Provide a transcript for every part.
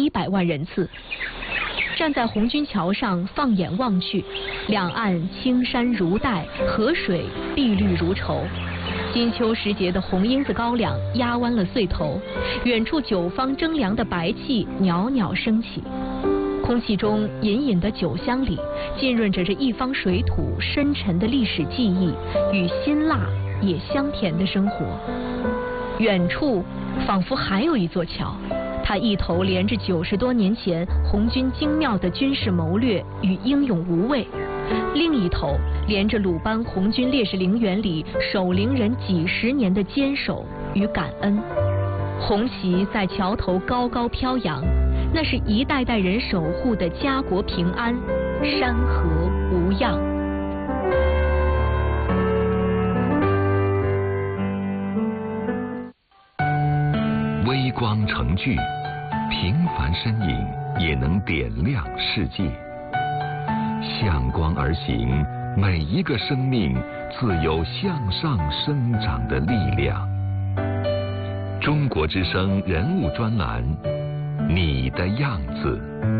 100万人次。站在红军桥上，放眼望去，两岸青山如黛，河水碧绿如绸。金秋时节的红缨子高粱压弯了穗头，远处酒坊蒸凉的白气袅袅升起。空气中隐隐的酒香里，浸润着这一方水土深沉的历史记忆与辛辣也香甜的生活。远处仿佛还有一座桥，它一头连着90多年前红军精妙的军事谋略与英勇无畏，另一头连着鲁班红军烈士陵园里守陵人几十年的坚守与感恩。红旗在桥头高高飘扬，那是一代代人守护的家国平安，山河无恙。 微光成炬，平凡身影也能点亮世界。向光而行，每一个生命自有向上生长的力量。中国之声人物专栏，你的样子。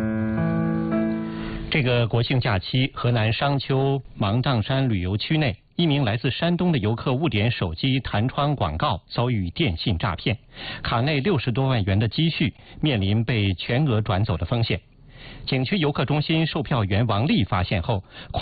这个国庆假期，河南商丘芒砀山旅游区内，一名来自山东的游客误点手机弹窗广告，遭遇电信诈骗，卡内60多万元的积蓄，面临被全额转走的风险。景区游客中心售票员王丽发现后，